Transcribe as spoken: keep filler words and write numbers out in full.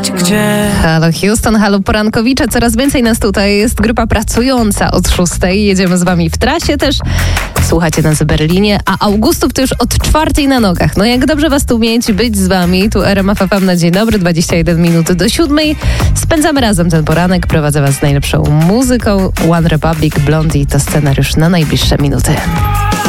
wiedzieć gdzie. Halo Houston, halo porankowicze. Coraz więcej nas tutaj jest. Grupa pracująca od szóstej. Jedziemy z wami w trasie też. Słuchacie nas w Berlinie, a Augustów to już od czwartej na nogach. No jak dobrze was tu mieć, być z wami. Tu R M F F M na dzień dobry, dwadzieścia jeden minut do siódmej. Spędzamy razem ten poranek. Prowadzę was z najlepszą muzyką. One Republic, Blondie to scenariusz na najbliższe minuty.